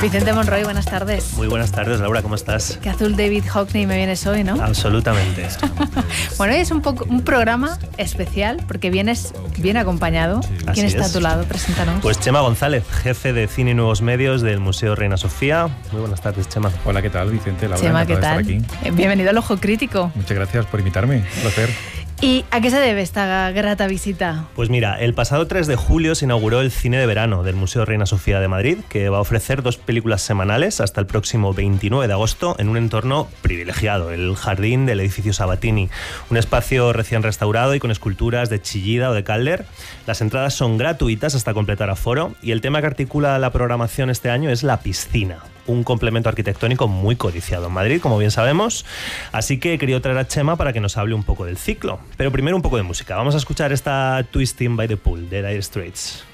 Vicente Monroy, buenas tardes. Muy buenas tardes, Laura, ¿cómo estás? Qué azul David Hockney me vienes hoy, ¿no? Absolutamente. Bueno, hoy es un programa especial porque vienes bien acompañado. ¿Quién está a tu lado? Preséntanos. Pues Chema González, jefe de Cine y Nuevos Medios del Museo Reina Sofía. Muy buenas tardes, Chema. Hola, ¿qué tal, Vicente? Laura, Chema, ¿qué tal? De estar aquí. Bienvenido al Ojo Crítico. Muchas gracias por invitarme, un placer. ¿Y a qué se debe esta grata visita? Pues mira, el pasado 3 de julio se inauguró el Cine de Verano del Museo Reina Sofía de Madrid, que va a ofrecer 2 películas semanales hasta el próximo 29 de agosto en un entorno privilegiado, el jardín del edificio Sabatini, un espacio recién restaurado y con esculturas de Chillida o de Calder. Las entradas son gratuitas hasta completar aforo y el tema que articula la programación este año es la piscina, un complemento arquitectónico muy codiciado en Madrid, como bien sabemos. Así que he querido traer a Chema para que nos hable un poco del ciclo. Pero primero un poco de música. Vamos a escuchar esta Twisting by the Pool de Dire Straits.